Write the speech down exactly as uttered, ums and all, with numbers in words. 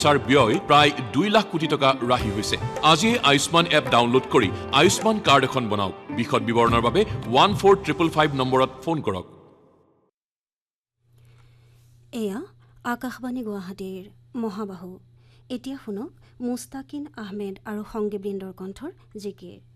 চিকিৎসাৰ ব্যয় প্ৰায় দুই লাখ কোটি টকা ৰাহি হৈছে। আজিয়ে আয়ুষ্মান এপ ডাউনলোড কৰি আয়ুষ্মান কাৰ্ড এখন বনাওক। বিশদ বিৱৰণৰ বাবে ওৱান ফ'ৰ ট্ৰিপল ফাইভ নম্বৰত ফোন কৰক। এয়া আকাশবাণী গুৱাহাটীৰ মহাবাহু। এতিয়া শুনক মুস্তাকিন আহমেদ আৰু সংগীবৃন্দৰ কণ্ঠৰ জিকিৰ।